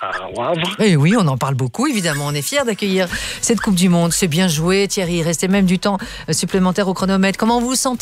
à Wavre. Et oui, on en parle beaucoup, évidemment. On est fiers d'accueillir cette Coupe du Monde. C'est bien joué, Thierry. Il restait même du temps supplémentaire au chronomètre. Comment vous vous sentez ?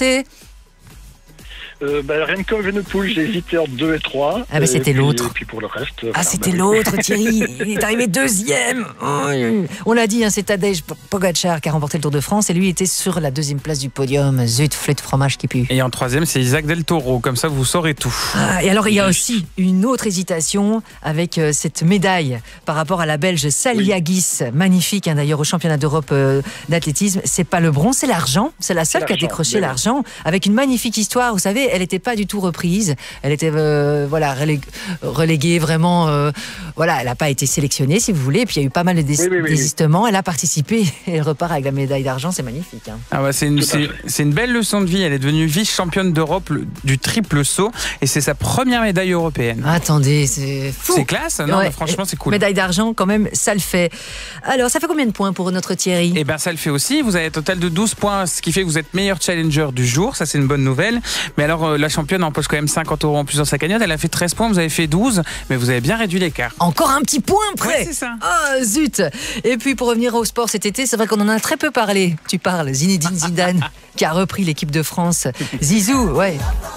Rien que comme Evenepoel, j'ai hésité entre 2 et 3. Ah, c'était l'autre. Et puis pour le reste. C'était l'autre, Thierry. Il est arrivé deuxième. On l'a dit, c'est Tadej Pogacar qui a remporté le Tour de France et lui était sur la deuxième place du podium. Zut, flûte fromage qui pue. Et en troisième, c'est Isaac Del Toro. Comme ça, vous saurez tout. Et alors, il y a aussi une autre hésitation avec cette médaille par rapport à la Belge Saliagis. Magnifique, d'ailleurs, au championnat d'Europe d'athlétisme. C'est pas le bronze, c'est l'argent. C'est la seule qui a décroché l'argent avec une magnifique histoire. Vous savez, elle n'était pas du tout reprise. Elle était reléguée vraiment. Elle n'a pas été sélectionnée, si vous voulez. Et puis il y a eu pas mal de désistements. Elle a participé et elle repart avec la médaille d'argent. C'est magnifique. C'est une belle leçon de vie. Elle est devenue vice-championne d'Europe du triple saut et c'est sa première médaille européenne. Attendez, c'est fou. C'est classe, non? Mais franchement, c'est cool. Médaille d'argent, quand même, ça le fait. Alors, ça fait combien de points pour notre Thierry? Eh bien, ça le fait aussi. Vous avez un total de 12 points, ce qui fait que vous êtes meilleur challenger du jour. Ça, c'est une bonne nouvelle. Mais alors, la championne empoche quand même 50 € en plus dans sa cagnotte. Elle a fait 13 points, vous avez fait 12, mais vous avez bien réduit l'écart. Encore un petit point près. Ouais, c'est ça. Ah, zut. Et puis, pour revenir au sport cet été, c'est vrai qu'on en a très peu parlé. Tu parles, Zinedine Zidane, qui a repris l'équipe de France. Zizou, ouais.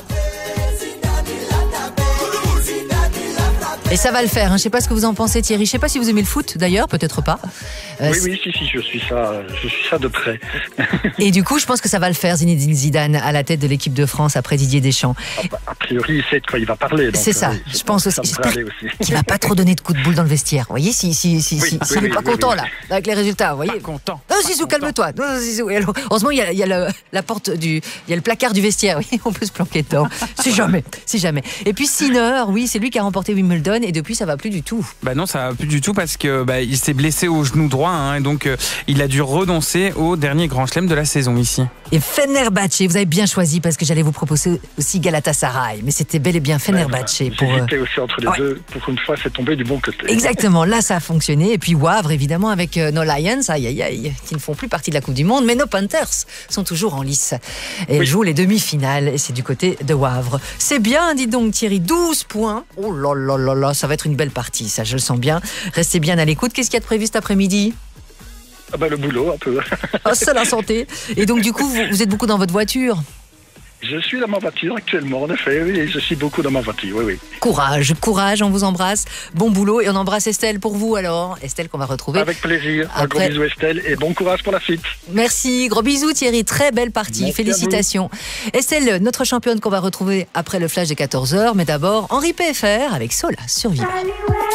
Et ça va le faire. Je ne sais pas ce que vous en pensez, Thierry. Je ne sais pas si vous aimez le foot, d'ailleurs, peut-être pas. Oui, si, je suis ça de près. Et du coup, je pense que ça va le faire, Zinedine Zidane, à la tête de l'équipe de France après Didier Deschamps. A priori, il sait de quoi il va parler. C'est ça. Je pense aussi. J'espère qu'il va pas trop donner de coups de boule dans le vestiaire. Vous voyez, s'il n'est pas content là, avec les résultats, vous voyez. Pas content. Non, Zizou, calme-toi. Non, Zizou. Heureusement, il y a la porte il y a le placard du vestiaire. Oui, on peut se planquer dedans. Si jamais. Et puis Sinner, oui, c'est lui qui a remporté Wimbledon. Et depuis, ça va plus du tout. Non, ça va plus du tout parce que il s'est blessé au genou droit, et donc il a dû renoncer au dernier grand chelem de la saison ici. Et Fenerbahçe, vous avez bien choisi parce que j'allais vous proposer aussi Galatasaray, mais c'était bel et bien Fenerbahçe. J'hésitais aussi entre les deux. Pour une fois, c'est tombé du bon côté. Exactement, là ça a fonctionné. Et puis Wavre, évidemment, avec nos Lions, qui ne font plus partie de la Coupe du Monde, mais nos Panthers sont toujours en lice. Et elles jouent les demi-finales, et c'est du côté de Wavre. C'est bien, dis donc Thierry, 12 points. Oh là là là là, ça va être une belle partie, ça je le sens bien. Restez bien à l'écoute. Qu'est-ce qu'il y a de prévu cet après-midi ? Le boulot, un peu. Ça, la santé. Et donc du coup, vous êtes beaucoup dans votre voiture ? Je suis dans ma voiture actuellement, en effet, oui, je suis beaucoup dans ma voiture, oui. Courage, on vous embrasse. Bon boulot et on embrasse Estelle pour vous alors. Estelle qu'on va retrouver. Avec plaisir. Un gros bisou Estelle et bon courage pour la suite. Merci, gros bisous Thierry, très belle partie, merci, félicitations. Estelle, notre championne qu'on va retrouver après le flash des 14h, mais d'abord Henri PFR avec Sola sur Vivre.